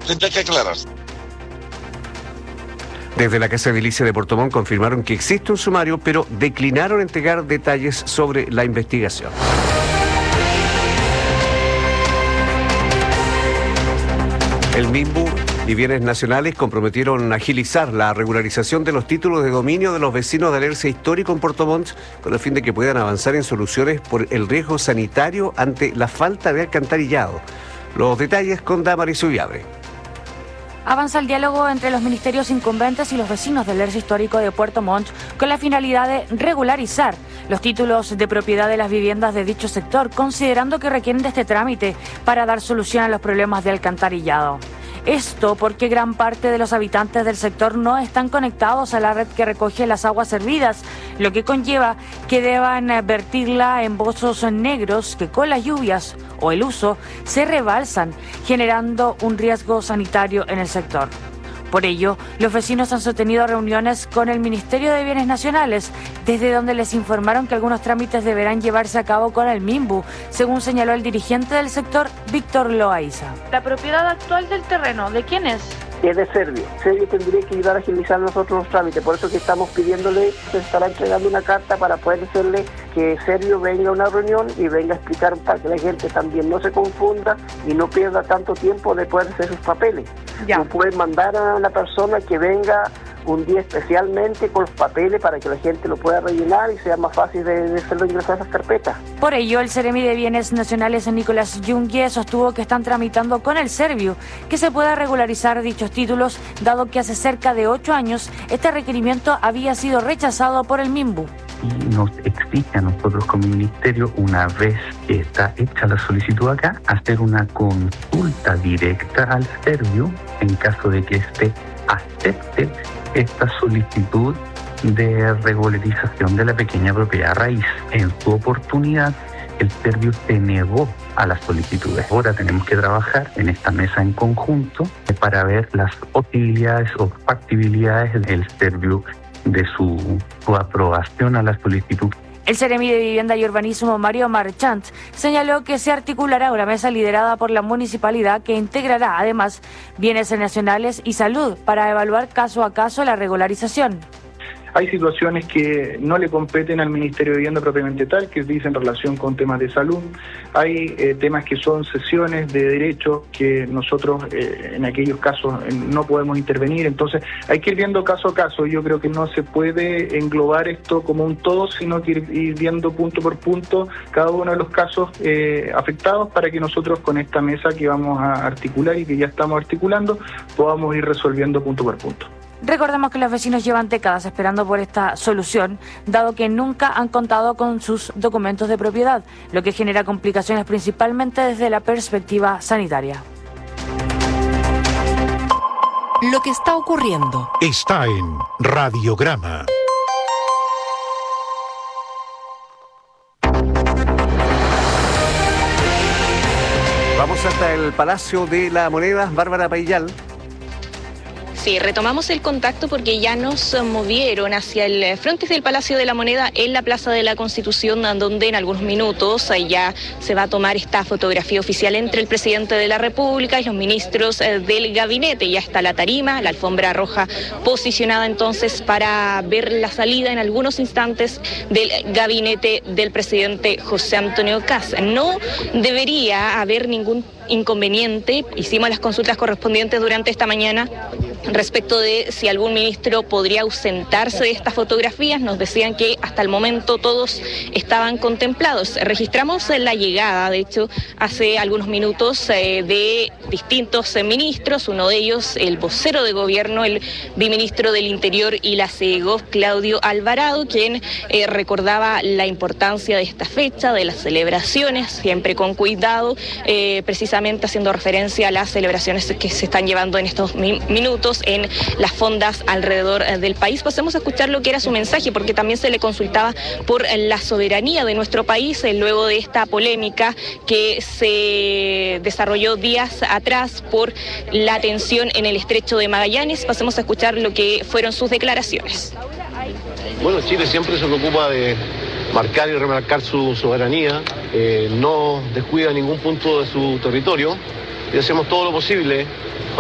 tendrá que aclararse. Desde la Casa de Edilicia de Puerto Montt confirmaron que existe un sumario, pero declinaron entregar detalles sobre la investigación. El MIMBU y Bienes Nacionales comprometieron agilizar la regularización de los títulos de dominio de los vecinos del Alerce Histórico en Puerto Montt con el fin de que puedan avanzar en soluciones por el riesgo sanitario ante la falta de alcantarillado. Los detalles con Damaris Ullabre. Avanza el diálogo entre los ministerios incumbentes y los vecinos del Alerce Histórico de Puerto Montt con la finalidad de regularizar los títulos de propiedad de las viviendas de dicho sector, considerando que requieren de este trámite para dar solución a los problemas de alcantarillado. Esto porque gran parte de los habitantes del sector no están conectados a la red que recoge las aguas servidas, lo que conlleva que deban vertirla en pozos negros que con las lluvias o el uso se rebalsan, generando un riesgo sanitario en el sector. Por ello, los vecinos han sostenido reuniones con el Ministerio de Bienes Nacionales, desde donde les informaron que algunos trámites deberán llevarse a cabo con el MIMBU, según señaló el dirigente del sector, Víctor Loaiza. ¿La propiedad actual del terreno, de quién es? Es de Servio. Servio tendría que ayudar a agilizar nosotros los trámites, por eso que estamos pidiéndole, se estará entregando una carta para poder decirle que Servio venga a una reunión y venga a explicar para que la gente también no se confunda y no pierda tanto tiempo de poder hacer sus papeles. No pueden mandar a una persona que venga un día especialmente con los papeles para que la gente lo pueda rellenar y sea más fácil de hacerlo ingresar a esas carpetas. Por ello, el Seremi de Bienes Nacionales, Nicolás Jungue, sostuvo que están tramitando con el Servio que se pueda regularizar dichos títulos, dado que hace cerca de 8 años este requerimiento había sido rechazado por el MIMBU. Y nos exige a nosotros como ministerio, una vez que está hecha la solicitud acá, hacer una consulta directa al Servio en caso de que éste acepte esta solicitud de regularización de la pequeña propiedad raíz. En su oportunidad, el Servio se negó a las solicitudes. Ahora tenemos que trabajar en esta mesa en conjunto para ver las posibilidades o factibilidades del Servio de su aprobación a la solicitud. El Seremi de Vivienda y Urbanismo, Mario Marchant, señaló que se articulará una mesa liderada por la municipalidad que integrará además bienes nacionales y salud para evaluar caso a caso la regularización. Hay situaciones que no le competen al Ministerio de Vivienda propiamente tal, que dicen relación con temas de salud. Hay temas que son cesiones de derechos que nosotros en aquellos casos no podemos intervenir. Entonces hay que ir viendo caso a caso. Yo creo que no se puede englobar esto como un todo, sino que ir viendo punto por punto cada uno de los casos afectados para que nosotros con esta mesa que vamos a articular y que ya estamos articulando podamos ir resolviendo punto por punto. Recordemos que los vecinos llevan décadas esperando por esta solución, dado que nunca han contado con sus documentos de propiedad, lo que genera complicaciones principalmente desde la perspectiva sanitaria. Lo que está ocurriendo está en Radiograma. Vamos hasta el Palacio de la Moneda, Bárbara Paillal. Sí, retomamos el contacto porque ya nos movieron hacia el frente del Palacio de la Moneda en la Plaza de la Constitución, donde en algunos minutos ya se va a tomar esta fotografía oficial entre el presidente de la República y los ministros del gabinete. Ya está la tarima, la alfombra roja posicionada entonces para ver la salida en algunos instantes del gabinete del presidente José Antonio Kast. No debería haber ningún inconveniente. Hicimos las consultas correspondientes durante esta mañana respecto de si algún ministro podría ausentarse de estas fotografías. Nos decían que hasta el momento todos estaban contemplados. Registramos la llegada, de hecho, hace algunos minutos de distintos ministros, uno de ellos el vocero de gobierno, el viceministro del Interior y la CEGOV, Claudio Alvarado, quien recordaba la importancia de esta fecha, de las celebraciones, siempre con cuidado, precisamente haciendo referencia a las celebraciones que se están llevando en estos minutos en las fondas alrededor del país. Pasemos a escuchar lo que era su mensaje, porque también se le consultaba por la soberanía de nuestro país luego de esta polémica que se desarrolló días atrás por la tensión en el estrecho de Magallanes. Pasemos a escuchar lo que fueron sus declaraciones. Bueno, Chile siempre se preocupa de marcar y remarcar su soberanía, no descuida ningún punto de su territorio y hacemos todo lo posible